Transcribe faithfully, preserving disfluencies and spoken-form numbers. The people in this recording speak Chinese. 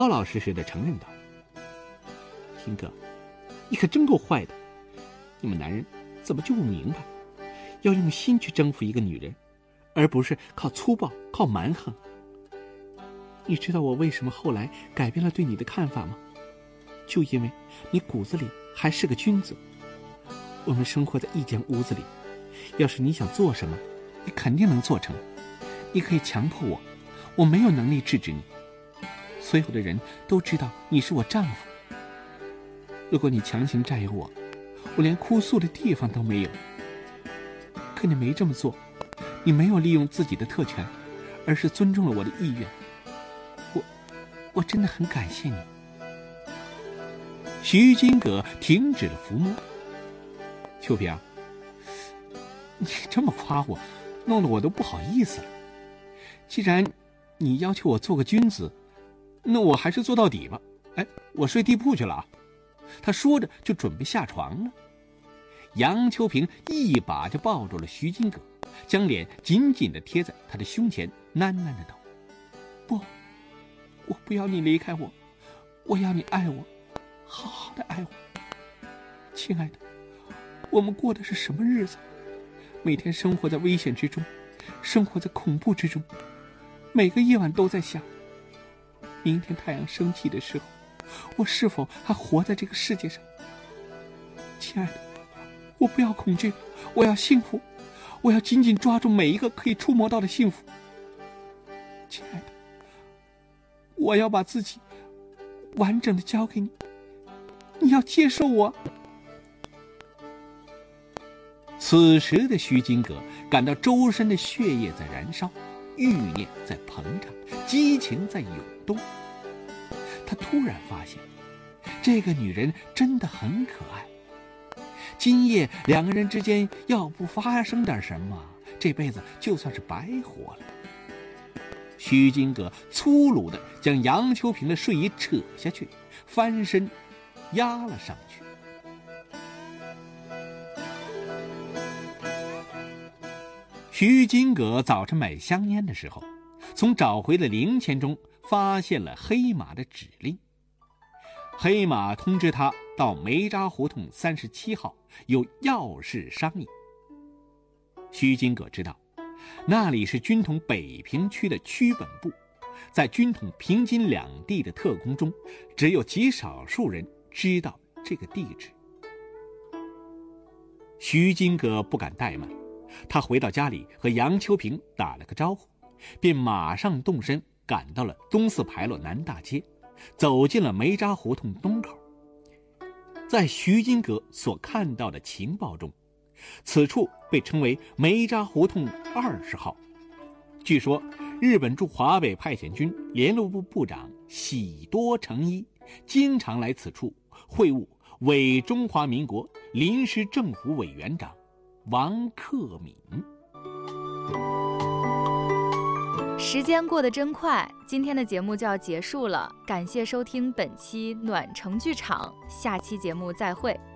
老老实实的承认道：秦哥，你可真够坏的，你们男人怎么就不明白要用心去征服一个女人，而不是靠粗暴靠蛮横。你知道我为什么后来改变了对你的看法吗？就因为你骨子里还是个君子。我们生活在一间屋子里，要是你想做什么，你肯定能做成。你可以强迫我，我没有能力制止你。所有的人都知道你是我丈夫。如果你强行占有我，我连哭诉的地方都没有。可你没这么做，你没有利用自己的特权，而是尊重了我的意愿。我我真的很感谢你。徐金阁停止了抚摸。秋萍，你这么夸我，弄得我都不好意思了。既然你要求我做个君子，那我还是做到底吧。哎，我睡地铺去了啊。他说着就准备下床了。杨秋萍一把就抱住了徐金阁，将脸紧紧地贴在他的胸前，喃喃地道：不，我不要你离开我，我要你爱我，好好的爱我。亲爱的，我们过的是什么日子？每天生活在危险之中，生活在恐怖之中，每个夜晚都在想，明天太阳升起的时候，我是否还活在这个世界上？亲爱的，我不要恐惧，我要幸福，我要紧紧抓住每一个可以触摸到的幸福。亲爱的，我要把自己完整的交给你，你要接受我。此时的徐金阁感到周身的血液在燃烧，欲念在膨胀，激情在涌动。他突然发现，这个女人真的很可爱。今夜两个人之间要不发生点什么，这辈子就算是白活了。徐金阁粗鲁地将杨秋萍的睡衣扯下去，翻身压了上去。徐金阁早晨买香烟的时候，从找回的零钱中发现了黑马的指令。黑马通知他到梅渣胡同三十七号有要事商议。徐金阁知道，那里是军统北平区的区本部，在军统平津两地的特工中，只有极少数人知道这个地址。徐金阁不敢怠慢，他回到家里和杨秋萍打了个招呼，便马上动身赶到了东四牌楼南大街，走进了梅渣胡同东口。在徐金阁所看到的情报中，此处被称为梅渣胡同二十号。据说日本驻华北派遣军联络部部长喜多诚一经常来此处会晤伪中华民国临时政府委员长王克敏。 时间过得真快，今天的节目就要结束了，感谢收听本期暖城剧场，下期节目再会。